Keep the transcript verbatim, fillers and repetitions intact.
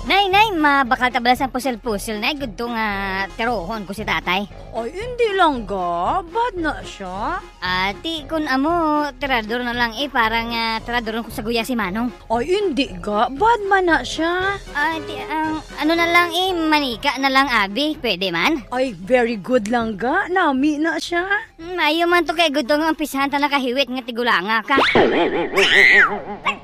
Nay, nay, mabakal tabalas ang pusil-pusil, nay. Gusto nga terohon ko si tatay. Ay, hindi lang ga. Bad na siya. Ati, kun amo, tirador na lang eh. Parang uh, tiradoron ko sa guya si Manong. Ay, hindi ga. Bad man na siya. Ati, ang ano na lang eh, manika na lang abi. Pwede man? Ay, very good lang ga. Nami na siya. Mayo man to kay gusto nga umpisahan ta nakahiwit nga tigulanga ka.